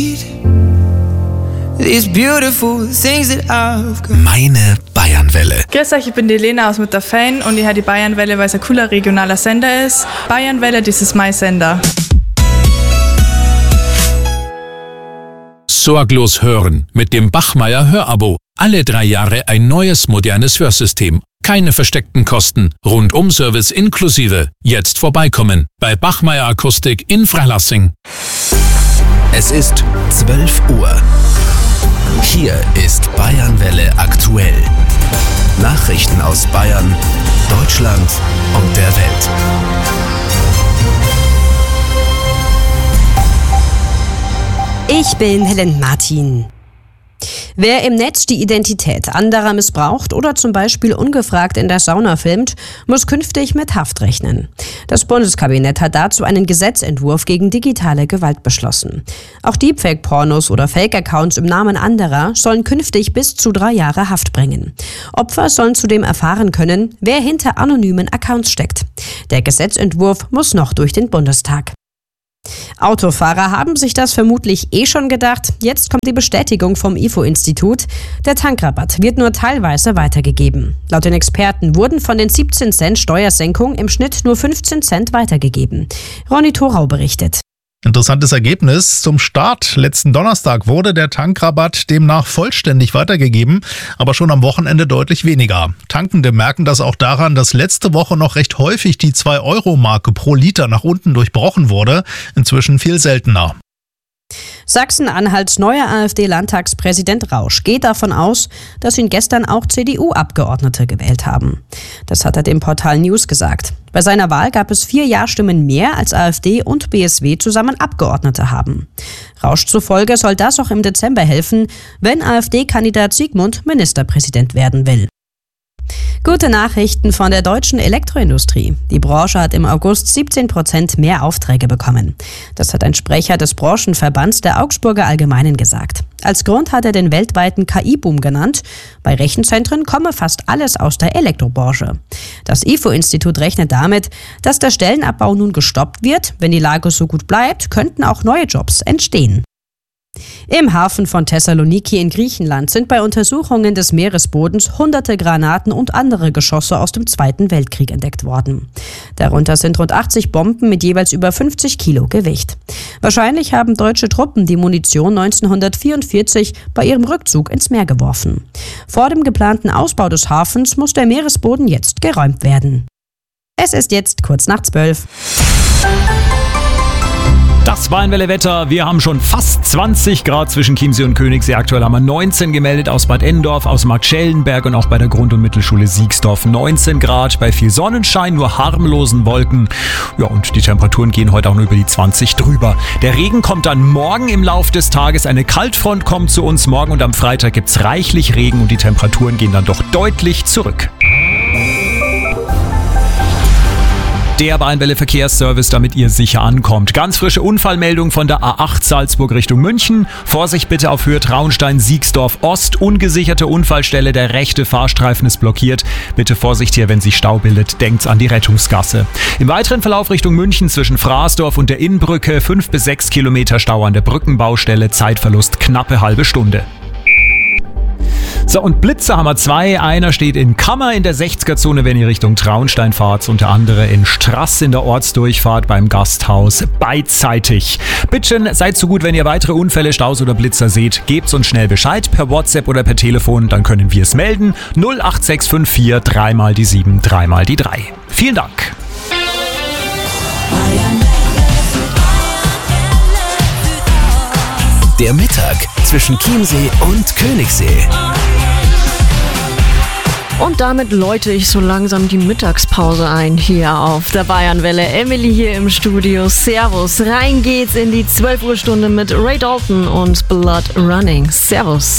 Meine Bayernwelle. Grüß euch, ich bin die Lena aus Mutterfein und ich höre die Bayernwelle, weil es ein cooler regionaler Sender ist. Bayernwelle, das ist mein Sender. Sorglos hören mit dem Bachmeier Hörabo. Alle 3 Jahre ein neues, modernes Hörsystem. Keine versteckten Kosten. Rundum-Service inklusive. Jetzt vorbeikommen. Bei Bachmeier Akustik in Freilassing. Es ist 12 Uhr. Hier ist Bayernwelle aktuell. Nachrichten aus Bayern, Deutschland und der Welt. Ich bin Helen Martin. Wer im Netz die Identität anderer missbraucht oder zum Beispiel ungefragt in der Sauna filmt, muss künftig mit Haft rechnen. Das Bundeskabinett hat dazu einen Gesetzentwurf gegen digitale Gewalt beschlossen. Auch Deepfake-Pornos oder Fake-Accounts im Namen anderer sollen künftig bis zu 3 Jahre Haft bringen. Opfer sollen zudem erfahren können, wer hinter anonymen Accounts steckt. Der Gesetzentwurf muss noch durch den Bundestag. Autofahrer haben sich das vermutlich schon gedacht. Jetzt kommt die Bestätigung vom IFO-Institut. Der Tankrabatt wird nur teilweise weitergegeben. Laut den Experten wurden von den 17 Cent Steuersenkung im Schnitt nur 15 Cent weitergegeben. Ronny Thorau berichtet. Interessantes Ergebnis. Zum Start letzten Donnerstag wurde der Tankrabatt demnach vollständig weitergegeben, aber schon am Wochenende deutlich weniger. Tankende merken das auch daran, dass letzte Woche noch recht häufig die 2-Euro-Marke pro Liter nach unten durchbrochen wurde. Inzwischen viel seltener. Sachsen-Anhalts neuer AfD-Landtagspräsident Rausch geht davon aus, dass ihn gestern auch CDU-Abgeordnete gewählt haben. Das hat er dem Portal News gesagt. Bei seiner Wahl gab es 4 Ja-Stimmen mehr, als AfD und BSW zusammen Abgeordnete haben. Rausch zufolge soll das auch im Dezember helfen, wenn AfD-Kandidat Sigmund Ministerpräsident werden will. Gute Nachrichten von der deutschen Elektroindustrie. Die Branche hat im August 17% mehr Aufträge bekommen. Das hat ein Sprecher des Branchenverbands der Augsburger Allgemeinen gesagt. Als Grund hat er den weltweiten KI-Boom genannt. Bei Rechenzentren komme fast alles aus der Elektrobranche. Das IFO-Institut rechnet damit, dass der Stellenabbau nun gestoppt wird. Wenn die Lage so gut bleibt, könnten auch neue Jobs entstehen. Im Hafen von Thessaloniki in Griechenland sind bei Untersuchungen des Meeresbodens hunderte Granaten und andere Geschosse aus dem Zweiten Weltkrieg entdeckt worden. Darunter sind rund 80 Bomben mit jeweils über 50 Kilo Gewicht. Wahrscheinlich haben deutsche Truppen die Munition 1944 bei ihrem Rückzug ins Meer geworfen. Vor dem geplanten Ausbau des Hafens muss der Meeresboden jetzt geräumt werden. Es ist jetzt kurz nach 12. Das Bayernwelle-Wetter. Wir haben schon fast 20 Grad zwischen Chiemsee und Königssee. Aktuell haben wir 19 gemeldet aus Bad Endorf, aus Marktschellenberg und auch bei der Grund- und Mittelschule Siegsdorf. 19 Grad bei viel Sonnenschein, nur harmlosen Wolken. Ja, und die Temperaturen gehen heute auch nur über die 20 drüber. Der Regen kommt dann morgen im Lauf des Tages. Eine Kaltfront kommt zu uns morgen und am Freitag gibt es reichlich Regen und die Temperaturen gehen dann doch deutlich zurück. Der Bayernwelle Verkehrsservice, damit ihr sicher ankommt. Ganz frische Unfallmeldung von der A8 Salzburg Richtung München. Vorsicht bitte auf Höhe Traunstein-Siegsdorf Ost. Ungesicherte Unfallstelle, der rechte Fahrstreifen ist blockiert. Bitte Vorsicht hier, wenn sich Stau bildet. Denkt an die Rettungsgasse. Im weiteren Verlauf Richtung München zwischen Fraßdorf und der Innbrücke 5 bis 6 Kilometer Stau an der Brückenbaustelle. Zeitverlust knappe halbe Stunde. So, und Blitzer haben wir 2. Einer steht in Kammer in der 60er-Zone, wenn ihr Richtung Traunstein fahrt, und der andere in Strass in der Ortsdurchfahrt beim Gasthaus beidseitig. Bittchen, seid so gut, wenn ihr weitere Unfälle, Staus oder Blitzer seht, gebt uns schnell Bescheid per WhatsApp oder per Telefon, dann können wir es melden. 08654 3 mal die 7, 3 mal die 3. Vielen Dank. Der Mittag zwischen Chiemsee und Königssee. Und damit läute ich so langsam die Mittagspause ein hier auf der Bayernwelle. Emily hier im Studio. Servus. Rein geht's in die 12 Uhr Stunde mit Ray Dalton und Blood Running. Servus.